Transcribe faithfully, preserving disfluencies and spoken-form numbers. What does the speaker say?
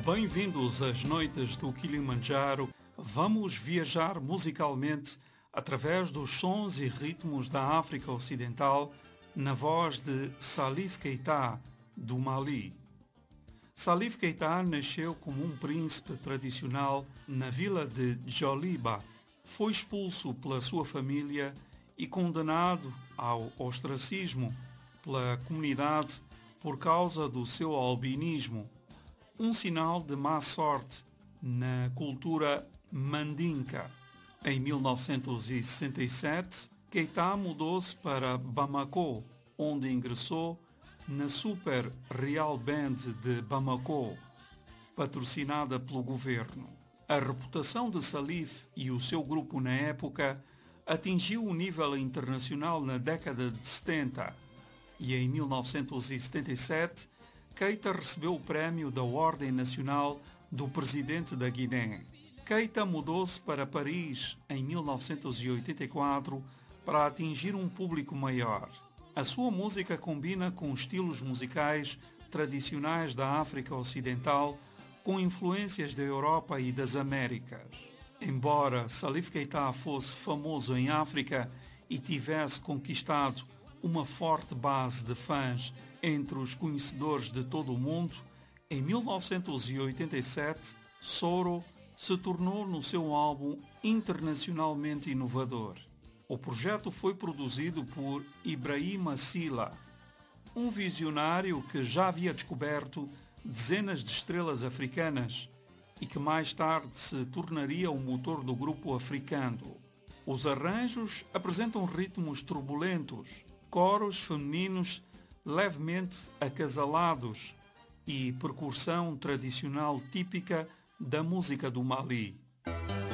Bem-vindos às noites do Kilimanjaro. Vamos viajar musicalmente através dos sons e ritmos da África Ocidental na voz de Salif Keita, do Mali. Salif Keita nasceu como um príncipe tradicional na vila de Djoliba. Foi expulso pela sua família e condenado ao ostracismo pela comunidade por causa do seu albinismo, um sinal de má sorte na cultura mandinka. Em mil novecentos e sessenta e sete, Keita mudou-se para Bamako, onde ingressou na Super Real Band de Bamako, patrocinada pelo governo. A reputação de Salif e o seu grupo na época atingiu o nível internacional na década de setenta e em mil novecentos e setenta e sete Keita recebeu o prémio da Ordem Nacional do Presidente da Guiné. Keita mudou-se para Paris em mil novecentos e oitenta e quatro para atingir um público maior. A sua música combina com estilos musicais tradicionais da África Ocidental com influências da Europa e das Américas. Embora Salif Keita fosse famoso em África e tivesse conquistado uma forte base de fãs entre os conhecedores de todo o mundo, em mil novecentos e oitenta e sete, Soro se tornou no seu álbum internacionalmente inovador. O projeto foi produzido por Ibrahima Sila, um visionário que já havia descoberto dezenas de estrelas africanas e que mais tarde se tornaria o motor do grupo africano. Os arranjos apresentam ritmos turbulentos, coros femininos levemente acasalados e percussão tradicional típica da música do Mali.